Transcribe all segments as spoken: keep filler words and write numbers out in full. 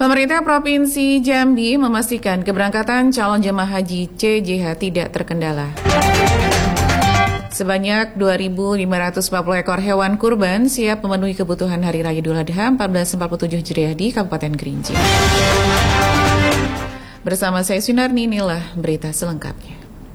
Pemerintah Provinsi Jambi memastikan keberangkatan calon jemaah haji C J H tidak terkendala. Sebanyak dua ribu lima ratus empat puluh ekor hewan kurban siap memenuhi kebutuhan Hari Raya Idul Adha seribu empat ratus empat puluh tujuh Hijriah di Kabupaten Kerinci. Bersama saya Sunarni, inilah berita selengkapnya.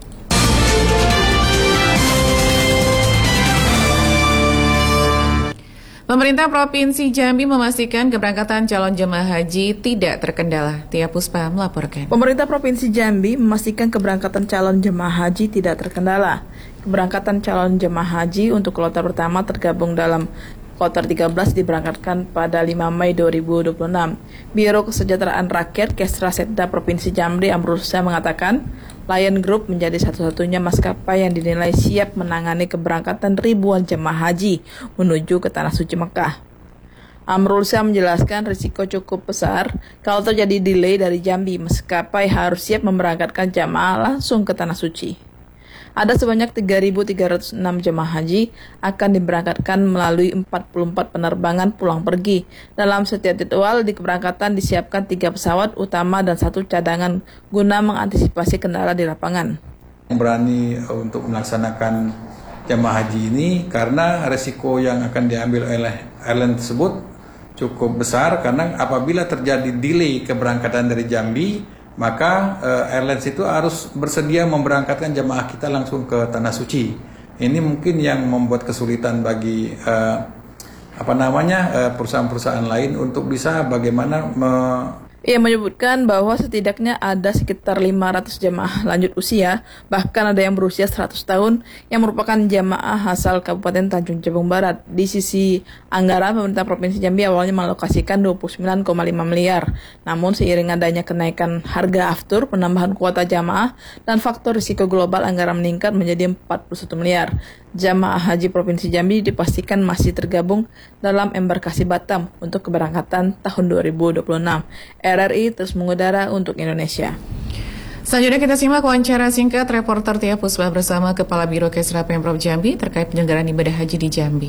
Pemerintah Provinsi Jambi memastikan keberangkatan calon jemaah haji tidak terkendala. Tia Puspa melaporkan. Pemerintah Provinsi Jambi memastikan keberangkatan calon jemaah haji tidak terkendala. Keberangkatan calon jemaah haji untuk kloter pertama tergabung dalam kloter tiga belas diberangkatkan pada lima Mei dua ribu dua puluh enam. Biro Kesejahteraan Rakyat Kesra Setda Provinsi Jambi Amrul Syah mengatakan, Lion Group menjadi satu-satunya maskapai yang dinilai siap menangani keberangkatan ribuan jemaah haji menuju ke Tanah Suci Mekah. Amrul Syah menjelaskan risiko cukup besar kalau terjadi delay dari Jambi, maskapai harus siap memberangkatkan jemaah langsung ke Tanah Suci. Ada sebanyak tiga ribu tiga ratus enam jemaah haji akan diberangkatkan melalui empat puluh empat penerbangan pulang pergi. Dalam setiap jadwal di keberangkatan disiapkan tiga pesawat utama dan satu cadangan guna mengantisipasi kendala di lapangan. Berani untuk melaksanakan jemaah haji ini karena resiko yang akan diambil oleh airline tersebut cukup besar, karena apabila terjadi delay keberangkatan dari Jambi, maka uh, airlines itu harus bersedia memberangkatkan jemaah kita langsung ke Tanah Suci. Ini mungkin yang membuat kesulitan bagi uh, apa namanya uh, perusahaan-perusahaan lain untuk bisa bagaimana me Ia menyebutkan bahwa setidaknya ada sekitar lima ratus jemaah lanjut usia, bahkan ada yang berusia seratus tahun yang merupakan jemaah asal Kabupaten Tanjung Jabung Barat. Di sisi anggaran, pemerintah Provinsi Jambi awalnya mengalokasikan dua puluh sembilan koma lima miliar. Namun seiring adanya kenaikan harga aftur, penambahan kuota jemaah, dan faktor risiko global, anggaran meningkat menjadi empat puluh satu miliar. Jemaah haji Provinsi Jambi dipastikan masih tergabung dalam embarkasi Batam untuk keberangkatan tahun dua ribu dua puluh enam. R R I terus mengudara untuk Indonesia. Selanjutnya kita simak wawancara singkat reporter Tia Puspa bersama Kepala Biro Kesra Pemprov Jambi terkait penyelenggaraan ibadah haji di Jambi.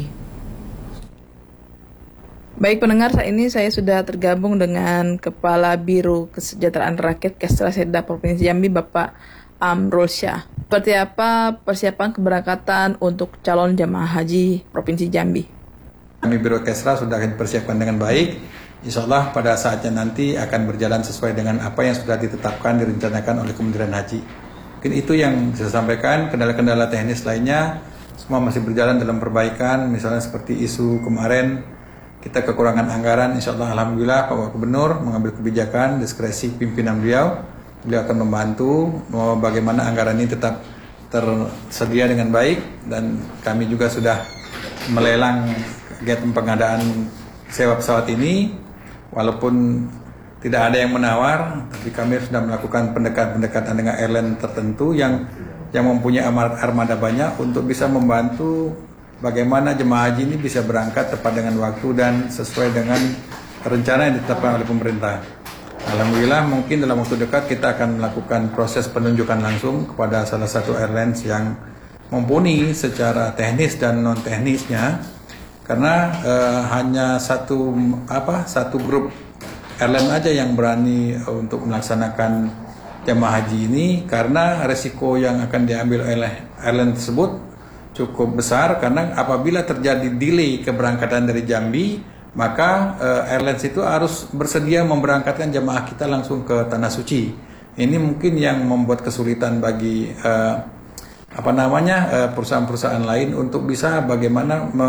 Baik pendengar, saat ini saya sudah tergabung dengan Kepala Biro Kesejahteraan Rakyat Kesra Setda Provinsi Jambi, Bapak Amrul Syah. Seperti apa persiapan keberangkatan untuk calon jemaah haji Provinsi Jambi? Kami Biro Kesra sudah dipersiapkan dengan baik. Insya Allah pada saatnya nanti akan berjalan sesuai dengan apa yang sudah ditetapkan, direncanakan oleh Kementerian Haji. Mungkin itu yang saya sampaikan. Kendala-kendala teknis lainnya semua masih berjalan dalam perbaikan. Misalnya seperti isu kemarin kita kekurangan anggaran. Insya Allah Alhamdulillah Pak Gubernur mengambil kebijakan, diskresi pimpinan beliau. Beliau akan membantu bagaimana anggaran ini tetap tersedia dengan baik, dan kami juga sudah melelang kegiatan pengadaan sewa pesawat ini. Walaupun tidak ada yang menawar, tapi kami sudah melakukan pendekatan-pendekatan dengan airline tertentu yang yang mempunyai armada banyak untuk bisa membantu bagaimana jemaah haji ini bisa berangkat tepat dengan waktu dan sesuai dengan rencana yang ditetapkan oleh pemerintah. Alhamdulillah mungkin dalam waktu dekat kita akan melakukan proses penunjukan langsung kepada salah satu airlines yang mumpuni secara teknis dan non teknisnya. Karena uh, hanya satu apa satu grup airline aja yang berani uh, untuk melaksanakan jemaah haji ini, karena resiko yang akan diambil oleh airline tersebut cukup besar, karena apabila terjadi delay keberangkatan dari Jambi, maka uh, airlines itu harus bersedia memberangkatkan jemaah kita langsung ke Tanah Suci. Ini mungkin yang membuat kesulitan bagi uh, apa namanya uh, perusahaan-perusahaan lain untuk bisa bagaimana me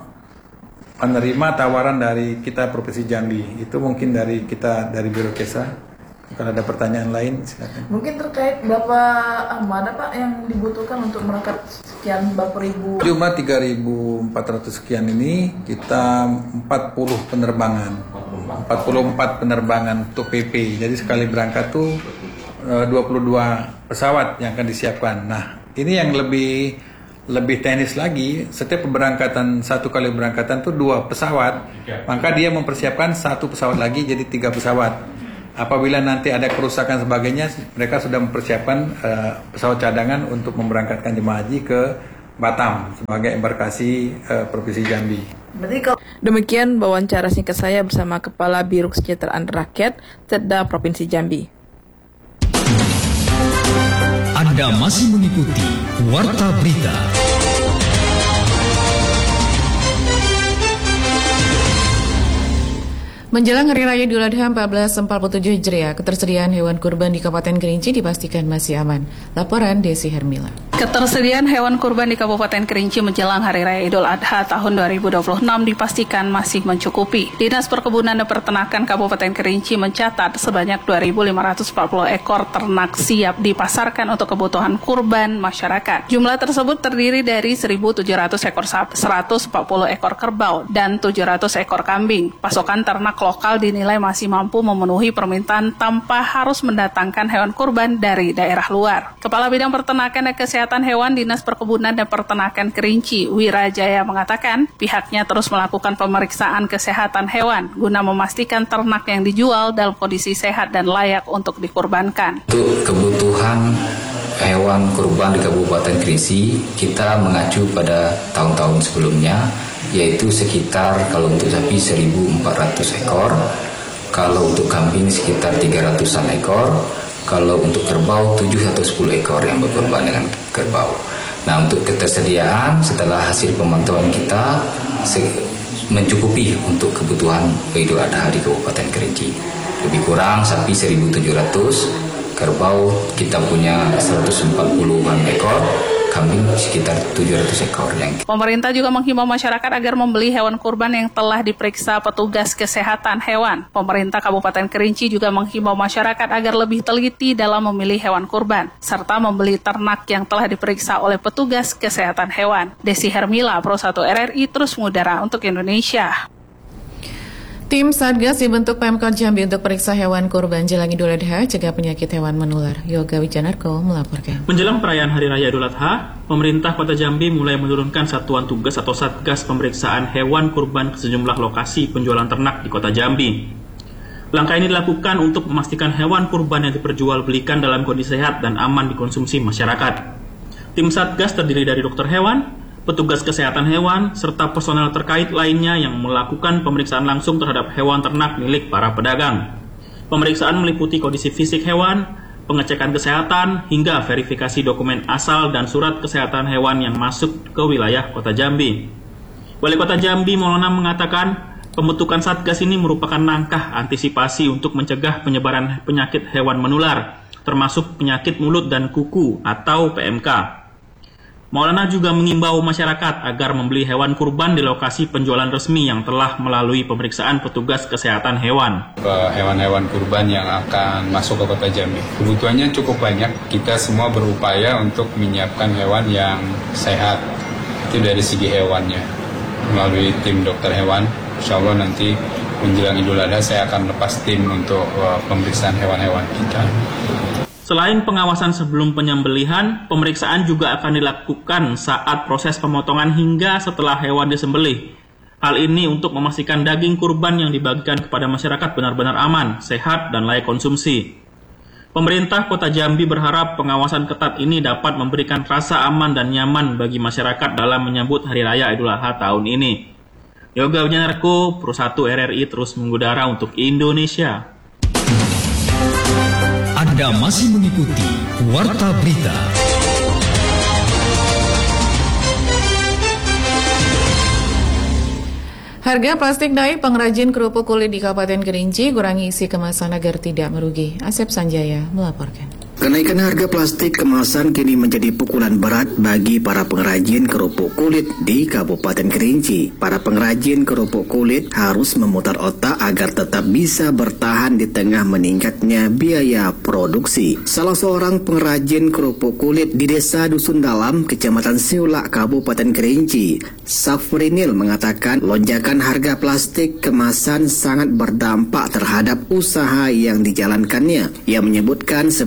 menerima tawaran dari kita Provinsi Jambi. Itu mungkin dari kita dari Biro Kesra. Kalau ada pertanyaan lain silakan. Mungkin terkait berapa armada Pak yang dibutuhkan untuk merangkap sekian berapa ribu? Jumlah tiga ribu empat ratus sekian ini kita empat puluh penerbangan. empat puluh empat penerbangan untuk P P. Jadi sekali berangkat tuh dua puluh dua pesawat yang akan disiapkan. Nah, ini yang lebih lebih teknis lagi. Setiap keberangkatan, satu kali berangkatan tuh dua pesawat, maka dia mempersiapkan satu pesawat lagi jadi tiga pesawat. Apabila nanti ada kerusakan sebagainya, mereka sudah mempersiapkan uh, pesawat cadangan untuk memberangkatkan jemaah haji ke Batam sebagai embarkasi uh, Provinsi Jambi. Demikian wawancara singkat saya bersama Kepala Biro Kesejahteraan Rakyat Setda Provinsi Jambi. Anda masih mengikuti Warta Berita. Menjelang Hari Raya Idul Adha seribu empat ratus empat puluh tujuh Hijriah, ketersediaan hewan kurban di Kabupaten Kerinci dipastikan masih aman. Laporan Desi Hermila. Ketersediaan hewan kurban di Kabupaten Kerinci menjelang Hari Raya Idul Adha tahun dua ribu dua puluh enam dipastikan masih mencukupi. Dinas Perkebunan dan Peternakan Kabupaten Kerinci mencatat sebanyak dua ribu lima ratus empat puluh ekor ternak siap dipasarkan untuk kebutuhan kurban masyarakat. Jumlah tersebut terdiri dari seribu tujuh ratus ekor sapi, seratus empat puluh ekor kerbau, dan tujuh ratus ekor kambing. Pasokan ternak lokal dinilai masih mampu memenuhi permintaan tanpa harus mendatangkan hewan kurban dari daerah luar. Kepala Bidang Peternakan dan Kesehatan Hewan Dinas Perkebunan dan Peternakan Kerinci, Wirajaya, mengatakan pihaknya terus melakukan pemeriksaan kesehatan hewan guna memastikan ternak yang dijual dalam kondisi sehat dan layak untuk dikurbankan. Untuk kebutuhan hewan kurban di Kabupaten Kerinci, kita mengacu pada tahun-tahun sebelumnya, yaitu sekitar kalau untuk sapi seribu empat ratus ekor, kalau untuk kambing sekitar tiga ratusan ekor, kalau untuk kerbau tujuh atau sepuluh ekor yang berkorban dengan kerbau. Nah, untuk ketersediaan setelah hasil pemantauan kita mencukupi untuk kebutuhan Idul Adha di Kabupaten Kerinci. Lebih kurang sapi seribu tujuh ratus, kerbau kita punya seratus empat puluhan ekor, kambing sekitar tujuh ratus ekor. Yang Pemerintah juga menghimbau masyarakat agar membeli hewan kurban yang telah diperiksa petugas kesehatan hewan. Pemerintah Kabupaten Kerinci juga menghimbau masyarakat agar lebih teliti dalam memilih hewan kurban, serta membeli ternak yang telah diperiksa oleh petugas kesehatan hewan. Desi Hermila, Pro satu R R I, terus mengudara untuk Indonesia. Tim Satgas dibentuk Pemkot Jambi untuk periksa hewan kurban jelang Idul Adha, cegah penyakit hewan menular. Yoga Wijanarko melaporkan. Menjelang perayaan Hari Raya Idul Adha, pemerintah Kota Jambi mulai menurunkan satuan tugas atau Satgas pemeriksaan hewan kurban ke sejumlah lokasi penjualan ternak di Kota Jambi. Langkah ini dilakukan untuk memastikan hewan kurban yang diperjualbelikan dalam kondisi sehat dan aman dikonsumsi masyarakat. Tim Satgas terdiri dari dokter hewan, petugas kesehatan hewan, serta personel terkait lainnya yang melakukan pemeriksaan langsung terhadap hewan ternak milik para pedagang. Pemeriksaan meliputi kondisi fisik hewan, pengecekan kesehatan, hingga verifikasi dokumen asal dan surat kesehatan hewan yang masuk ke wilayah Kota Jambi. Wali Kota Jambi Maulana mengatakan, pembentukan Satgas ini merupakan langkah antisipasi untuk mencegah penyebaran penyakit hewan menular, termasuk penyakit mulut dan kuku atau P M K. Maulana juga mengimbau masyarakat agar membeli hewan kurban di lokasi penjualan resmi yang telah melalui pemeriksaan petugas kesehatan hewan. Hewan-hewan kurban yang akan masuk ke Kota Jambi. Kebutuhannya cukup banyak. Kita semua berupaya untuk menyiapkan hewan yang sehat. Itu dari segi hewannya. Melalui tim dokter hewan, insya Allah nanti menjelang Idul Adha saya akan lepas tim untuk pemeriksaan hewan-hewan kita. Selain pengawasan sebelum penyembelihan, pemeriksaan juga akan dilakukan saat proses pemotongan hingga setelah hewan disembelih. Hal ini untuk memastikan daging kurban yang dibagikan kepada masyarakat benar-benar aman, sehat, dan layak konsumsi. Pemerintah Kota Jambi berharap pengawasan ketat ini dapat memberikan rasa aman dan nyaman bagi masyarakat dalam menyambut Hari Raya Idul Adha tahun ini. Yoga Wijanarko, Pro satu R R I, terus mengudara untuk Indonesia. Anda masih mengikuti Warta Berita. Harga plastik naik, pengrajin kerupuk kulit di Kabupaten Kerinci kurangi isi kemasan agar tidak merugi. Asep Sanjaya melaporkan. Kenaikan harga plastik kemasan kini menjadi pukulan berat bagi para pengrajin kerupuk kulit di Kabupaten Kerinci. Para pengrajin kerupuk kulit harus memutar otak agar tetap bisa bertahan di tengah meningkatnya biaya produksi. Salah seorang pengrajin kerupuk kulit di Desa Dusun Dalam, Kecamatan Siulak, Kabupaten Kerinci, Safrinil, mengatakan lonjakan harga plastik kemasan sangat berdampak terhadap usaha yang dijalankannya. Ia menyebutkan sebelumnya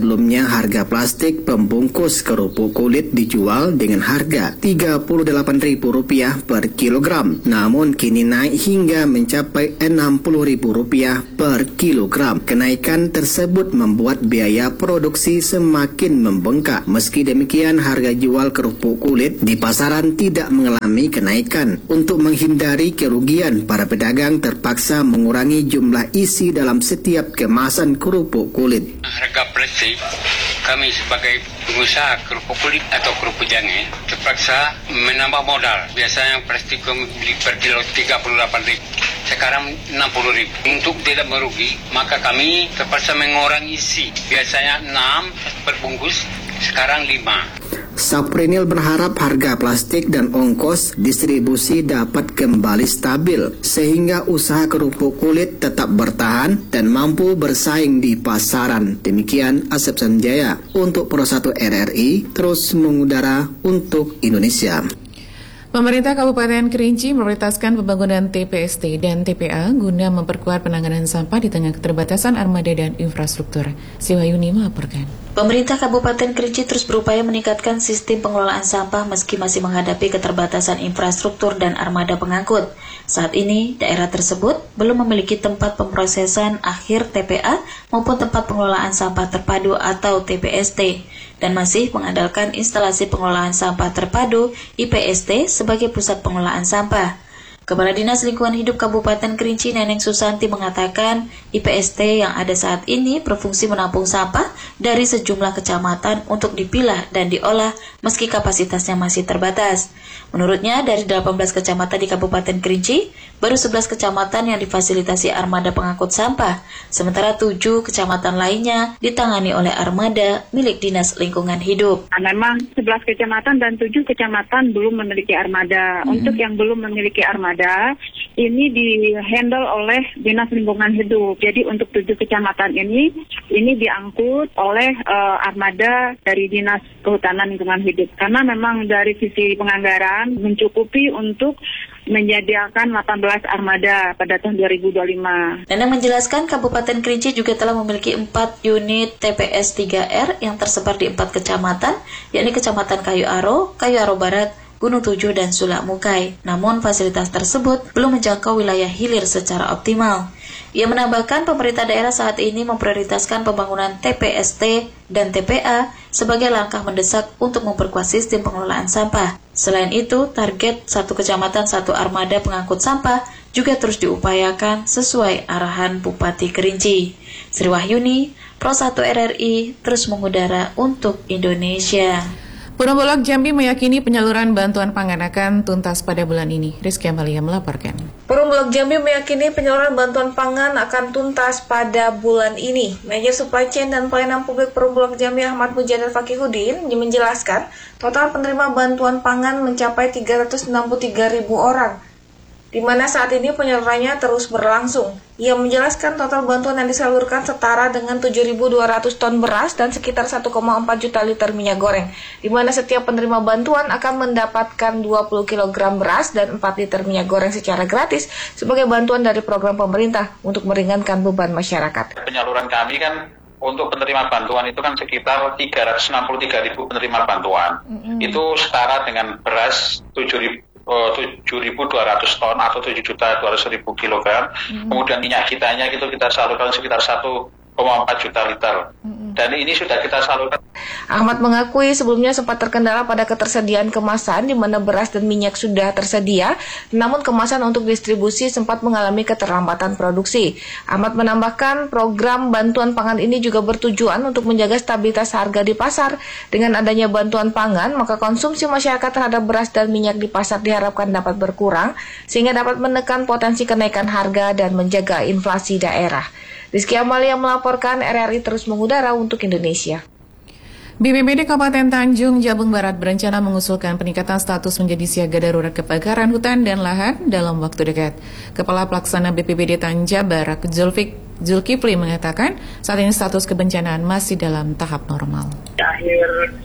Sebelumnya harga plastik pembungkus kerupuk kulit dijual dengan harga tiga puluh delapan ribu rupiah per kilogram, namun kini naik hingga mencapai enam puluh ribu rupiah per kilogram. Kenaikan tersebut membuat biaya produksi semakin membengkak. Meski demikian, harga jual kerupuk kulit di pasaran tidak mengalami kenaikan. Untuk menghindari kerugian, para pedagang terpaksa mengurangi jumlah isi dalam setiap kemasan kerupuk kulit. Harga plastik, kami sebagai pengusaha kerupuk kulit atau kerupuk jange terpaksa menambah modal. Biasanya plastik kami beli per kilo tiga puluh delapan ribu, sekarang enam puluh ribu. Untuk tidak merugi, maka kami terpaksa mengurangi isi. Biasanya enam per bungkus, sekarang lima. Saprinil berharap harga plastik dan ongkos distribusi dapat kembali stabil sehingga usaha kerupuk kulit tetap bertahan dan mampu bersaing di pasaran. Demikian Asep Sanjaya untuk Pro satu R R I terus mengudara untuk Indonesia. Pemerintah Kabupaten Kerinci memprioritaskan pembangunan T P S T dan T P A guna memperkuat penanganan sampah di tengah keterbatasan armada dan infrastruktur. Siwayuni melaporkan. Pemerintah Kabupaten Kerinci terus berupaya meningkatkan sistem pengelolaan sampah meski masih menghadapi keterbatasan infrastruktur dan armada pengangkut. Saat ini, daerah tersebut belum memiliki tempat pemrosesan akhir T P A maupun tempat pengelolaan sampah terpadu atau T P S T dan masih mengandalkan instalasi pengelolaan sampah terpadu I P S T sebagai pusat pengelolaan sampah. Kepala Dinas Lingkungan Hidup Kabupaten Kerinci Neneng Susanti mengatakan I P S T yang ada saat ini berfungsi menampung sampah dari sejumlah kecamatan untuk dipilah dan diolah meski kapasitasnya masih terbatas. Menurutnya, dari delapan belas kecamatan di Kabupaten Kerinci, baru sebelas kecamatan yang difasilitasi armada pengangkut sampah, sementara tujuh kecamatan lainnya ditangani oleh armada milik Dinas Lingkungan Hidup. Nah, memang sebelas kecamatan dan tujuh kecamatan belum memiliki armada. Hmm. Untuk yang belum memiliki armada, ini di-handle oleh Dinas Lingkungan Hidup. Jadi untuk tujuh kecamatan ini, ini diangkut oleh uh, armada dari Dinas Kehutanan Lingkungan Hidup. Karena memang dari sisi penganggaran mencukupi untuk menyediakan delapan belas armada pada tahun dua ribu dua puluh lima. Neneng menjelaskan Kabupaten Kerinci juga telah memiliki empat unit T P S tiga R yang tersebar di empat kecamatan, yakni Kecamatan Kayu Aro, Kayu Aro Barat, Gunung Tujuh, dan Sulak Mukai. Namun fasilitas tersebut belum menjangkau wilayah hilir secara optimal. Ia menambahkan pemerintah daerah saat ini memprioritaskan pembangunan T P S T dan T P A sebagai langkah mendesak untuk memperkuat sistem pengelolaan sampah. Selain itu, target satu kecamatan satu armada pengangkut sampah juga terus diupayakan sesuai arahan Bupati Kerinci. Sri Wahyuni, Pro satu R R I, terus mengudara untuk Indonesia. Perumbulok Jambi meyakini penyaluran bantuan pangan akan tuntas pada bulan ini. Rizky Amalia melaporkan. Perumbulok Jambi meyakini penyaluran bantuan pangan akan tuntas pada bulan ini. Manajer Supply Chain dan Pelayanan Publik Perumbulok Jambi Ahmad Mujadil Fakihudin menjelaskan total penerima bantuan pangan mencapai tiga ratus enam puluh tiga ribu orang, di mana saat ini penyalurannya terus berlangsung. Ia menjelaskan total bantuan yang disalurkan setara dengan tujuh ribu dua ratus ton beras dan sekitar satu koma empat juta liter minyak goreng, di mana setiap penerima bantuan akan mendapatkan dua puluh kilogram beras dan empat liter minyak goreng secara gratis sebagai bantuan dari program pemerintah untuk meringankan beban masyarakat. Penyaluran kami kan untuk penerima bantuan itu kan sekitar tiga ratus enam puluh tiga ribu penerima bantuan. Mm-hmm. Itu setara dengan beras tujuh ribu tujuh ribu dua ratus ton atau tujuh juta dua ratus ribu kilogram. Mm-hmm. Kemudian minyak kitanya itu kita salurkan sekitar satu koma empat juta liter. Mm-hmm. Dan ini sudah kita salurkan. Ahmad mengakui sebelumnya sempat terkendala pada ketersediaan kemasan di mana beras dan minyak sudah tersedia, namun kemasan untuk distribusi sempat mengalami keterlambatan produksi. Ahmad menambahkan program bantuan pangan ini juga bertujuan untuk menjaga stabilitas harga di pasar. Dengan adanya bantuan pangan, maka konsumsi masyarakat terhadap beras dan minyak di pasar diharapkan dapat berkurang sehingga dapat menekan potensi kenaikan harga dan menjaga inflasi daerah. Rizky Amalia melaporkan, R R I terus mengudara untuk Indonesia. B P B D Kabupaten Tanjung Jabung Barat berencana mengusulkan peningkatan status menjadi siaga darurat kebakaran hutan dan lahan dalam waktu dekat. Kepala Pelaksana B P B D Tanjabar, Zulfik Zulkifli mengatakan saat ini status kebencanaan masih dalam tahap normal. Akhir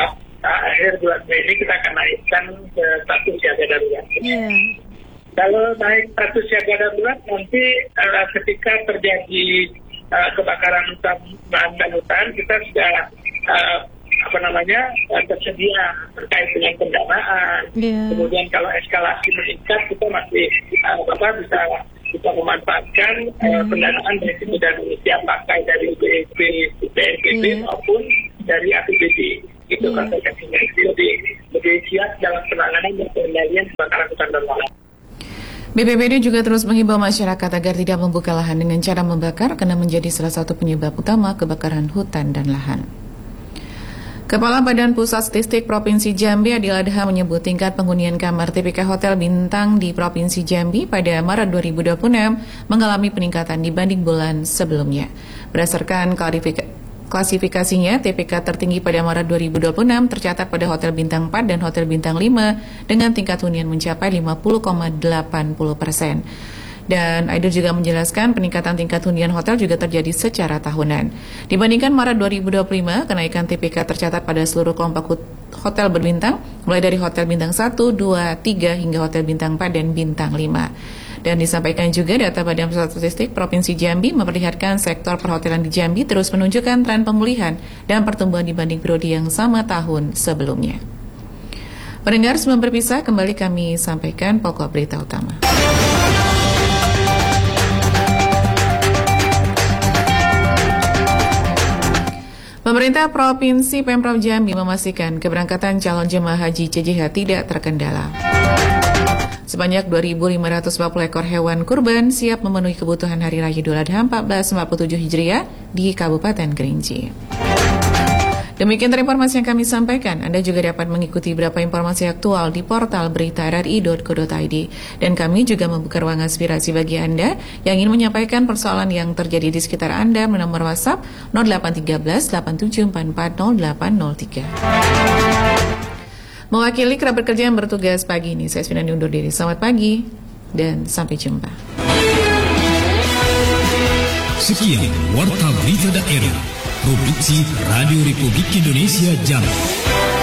akhir bulan Mei ini kita akan naikkan ke status siaga darurat. Yeah. Kalau naik status siaga darurat nanti uh, ketika terjadi uh, kebakaran hutan dan hutan kita sudah uh, apa namanya uh, tersedia terkait dengan pendanaan. Yeah. Kemudian kalau eskalasi meningkat, kita masih uh, apa bisa bisa memanfaatkan uh, pendanaan dari itu dari siap pakai dari B N P B yeah. maupun dari A P B D. Itu yeah. konsekuensinya lebih lebih siap dalam penanganan dan pengendalian kebakaran hutan dan lahan. B P B D juga terus menghimbau masyarakat agar tidak membuka lahan dengan cara membakar karena menjadi salah satu penyebab utama kebakaran hutan dan lahan. Kepala Badan Pusat Statistik Provinsi Jambi Adil Adha menyebut tingkat penghunian kamar T P K Hotel Bintang di Provinsi Jambi pada Maret dua ribu dua puluh enam mengalami peningkatan dibanding bulan sebelumnya. Berdasarkan klasifikasinya, T P K tertinggi pada Maret dua ribu dua puluh enam tercatat pada Hotel Bintang empat dan Hotel Bintang lima dengan tingkat hunian mencapai lima puluh koma delapan puluh persen. Dan Aidil juga menjelaskan peningkatan tingkat hunian hotel juga terjadi secara tahunan. Dibandingkan Maret dua ribu dua puluh lima, kenaikan T P K tercatat pada seluruh kelompok hotel berbintang, mulai dari Hotel Bintang satu, dua, tiga, hingga Hotel Bintang empat dan Bintang lima. Dan disampaikan juga data Badan Pusat Statistik Provinsi Jambi memperlihatkan sektor perhotelan di Jambi terus menunjukkan tren pemulihan dan pertumbuhan dibanding periode yang sama tahun sebelumnya. Pendengar, sebelum berpisah, kembali kami sampaikan pokok berita utama. Pemerintah Provinsi Pemprov Jambi memastikan keberangkatan calon jemaah haji C J H tidak terkendala. Sebanyak dua ribu lima ratus empat puluh ekor hewan kurban siap memenuhi kebutuhan Hari Raya Idul Adha seribu empat ratus empat puluh tujuh Hijriah di Kabupaten Kerinci. Demikian informasi yang kami sampaikan. Anda juga dapat mengikuti beberapa informasi aktual di portal berita r r i dot co dot i d. Dan kami juga membuka ruang aspirasi bagi Anda yang ingin menyampaikan persoalan yang terjadi di sekitar Anda melalui nomor WhatsApp nol delapan satu tiga delapan tujuh empat empat nol delapan nol tiga. Mewakili kerabat kerja yang bertugas pagi ini, saya Svina undur diri. Selamat pagi dan sampai jumpa. Sekian Warta Berita Daerah Produksi Radio Republik Indonesia Jambi.